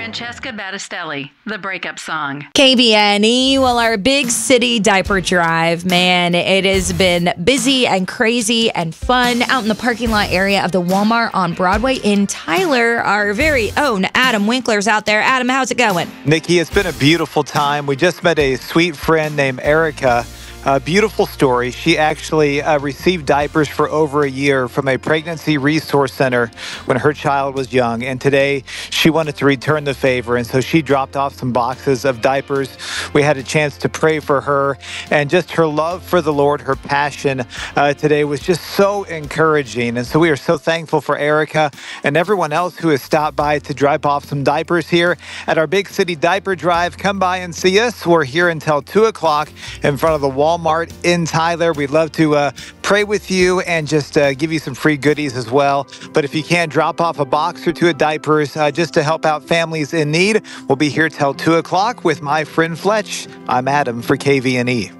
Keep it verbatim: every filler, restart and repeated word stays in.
Francesca Battistelli, The Breakup Song. K B N E, well, our big city diaper drive, man, it has been busy and crazy and fun out in the parking lot area of the Walmart on Broadway in Tyler. Our very own Adam Winkler's out there. Adam, how's it going? Nikki, it's been a beautiful time. We just met a sweet friend named Erica. A beautiful story. She actually uh, received diapers for over a year from a pregnancy resource center when her child was young. And today she wanted to return the favor. And so she dropped off some boxes of diapers. We had a chance to pray for her, and just her love for the Lord, her passion uh, today was just so encouraging. And so we are so thankful for Erica and everyone else who has stopped by to drop off some diapers here at our Big City Diaper Drive. Come by and see us. We're here until two o'clock in front of the Walmart Walmart in Tyler. We'd love to uh, pray with you and just uh, give you some free goodies as well. But if you can't, drop off a box or two of diapers uh, just to help out families in need. We'll be here till two o'clock with my friend Fletch. I'm Adam for K V N E.